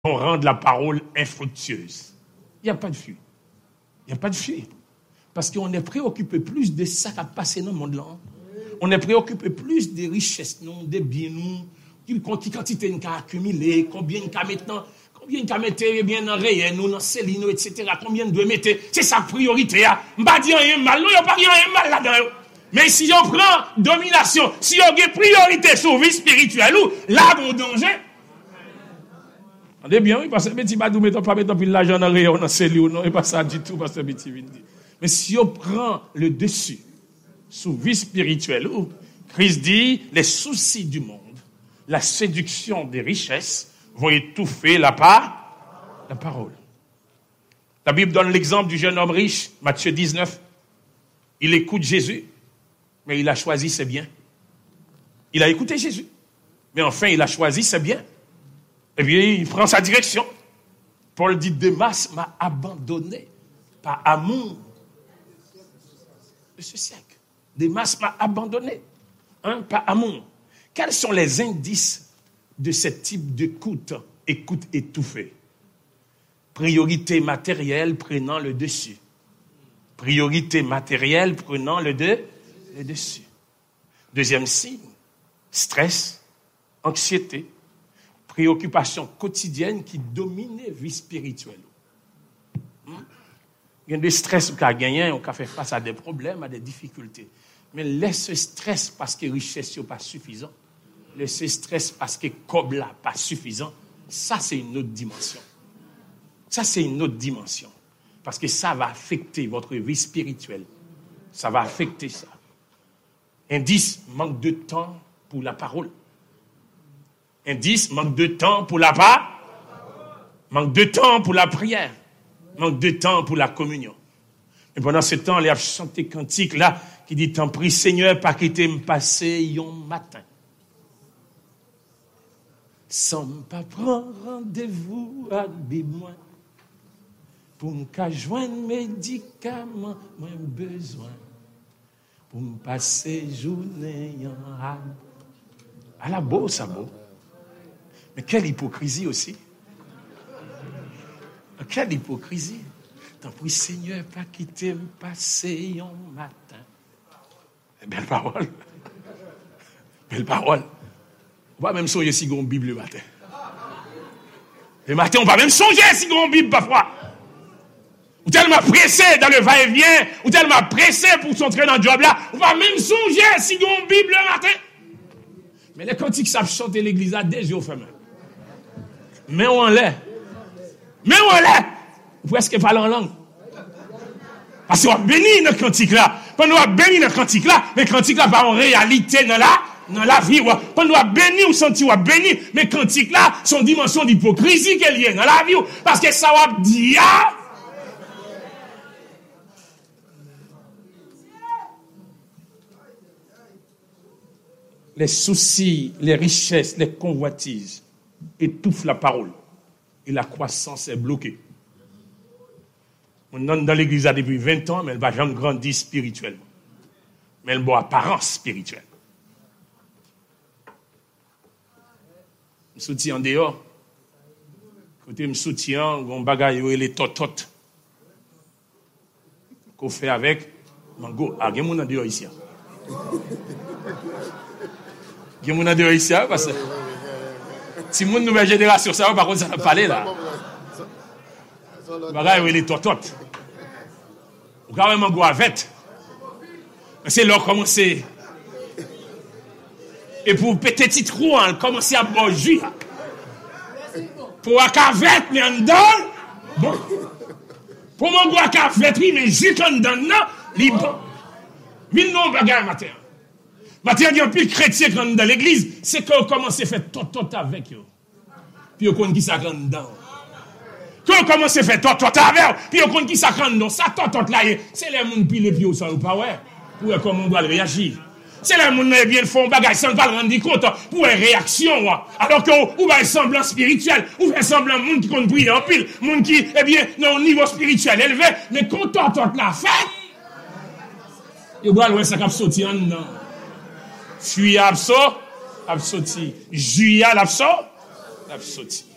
vont rendre la parole infructueuse. Il n'y a pas de fuite. Il n'y a pas de fuite. Parce qu'on est préoccupé plus de ça qui a passé dans le monde là. On est préoccupé plus des richesses, non, des biens, non, qui quantité nous a accumulé, combien nous a maintenant, combien nous a mettre bien dans réel, nous dans Céline, etc. Combien nous doit mettre. C'est sa priorité. Je ne pas dire rien mal, non, il n'y a pas rien mal là-dedans. Mais si on prend domination, si on a priorité sur la vie spirituelle, là, on danger. Attendez bien, oui, parce que petit badou mettons pas mettre l'argent dans rien dans Céline, non, et pas ça du tout, parce que petit vient dire. Mais si on prend le dessus sur vie spirituelle, Christ dit, les soucis du monde, la séduction des richesses vont étouffer la parole. La Bible donne l'exemple du jeune homme riche, Matthieu 19. Il écoute Jésus, mais il a choisi ses biens. Il a écouté Jésus, mais enfin il a choisi ses biens. Et puis il prend sa direction. Paul dit, Démas m'a abandonné par amour de ce siècle. Démas m'a abandonné, par amour. Quels sont les indices de ce type d'écoute étouffée? Priorité matérielle prenant le dessus. Priorité matérielle prenant le dessus. Deuxième signe, stress, anxiété, préoccupation quotidienne qui domine la vie spirituelle. Il y a des stress qu'on a gagné, on a fait face à des problèmes, à des difficultés. Mais laisse stress parce que richesse n'est pas suffisant. Laisse stress parce que cob là pas suffisant. Ça, c'est une autre dimension. Ça, c'est une autre dimension. Parce que ça va affecter votre vie spirituelle. Ça va affecter ça. Indice, manque de temps pour la parole. Indice, manque de temps pour la parole. Manque de temps pour la prière. Manque de temps pour la communion. Et pendant ce temps, il y a chanté cantique là qui dit, t'en prie Seigneur, pas quitter me passer un matin. Sans pas prendre rendez-vous avec moi. Pour me joindre médicaments, moi besoin. Pour me passer journée en âme. À la beau, ça beau. Mais quelle hypocrisie aussi. Quelle hypocrisie. T'en prie Seigneur, pas quitter me passer un matin. Belle parole. Belle parole. On va même songer si on Bible le matin. Le matin, on va même songer si on Bible parfois. Ou tellement pressé dans le va-et-vient, ou tellement pressé pour s'entrer dans le job là, on va même songer si on Bible le matin. Mais les cantiques savent chanter l'église à des yeux fermés. Mais on l'est. Mais on l'est. Vous presque parler en langue. Parce qu'on a béni dans le cantique là. Quand on a béni dans le cantique là, mais le cantique là pas en réalité dans la vie. Quand on a béni ou senti ou a béni, mais le cantique là, son dimension d'hypocrisie qu'elle y est dans la vie. Parce que ça va dire. Les soucis, les richesses, les convoitises étouffent la parole. Et la croissance est bloquée. On est dans l'église depuis 20 ans, mais elle ne va jamais grandir spirituellement. Mais elle a apparence spirituelle. Je soutiens en dehors. Côté je soutiens, on bagaille les tototes. Qu'on fait avec mango. Ah, il y a des gens en dehors ici. Il y a des gens en dehors ici, parce que si mon nouvelle génération, ça va par contre, ça va parler là. Bagaille les tototes. Ou quand même mango avec. C'est là commencer. Et pour petit trou, on commence à boire jus. Pour un cavette, mais en dedans, bon. Pour mon boire cavette, oui, mais jus en dedans, non, libre. Mille non, bagarre, matin. Matin, il y a un pile chrétien dans l'église, c'est qu'on commence à faire tot avec eux. Puis on connaît qui ça en dedans. Quand on commence à faire tot avec eux, puis on connaît qui ça en dedans. Ça tot là, c'est les gens pile et puis au sang ou pas, ouais. Pour comment on doit réagir. C'est les gens qui bien font bagage sans pas le rendre compte pour une réaction. Alors qu'on va semblant spirituel, ou fait semblant monde qui compte prier en pile, monde qui, eh bien, dans un niveau spirituel élevé, mais quand tot la fait, il doit loin ça cap sorti en dedans. Fuy abso, absoti. Juya l'abso, absoti.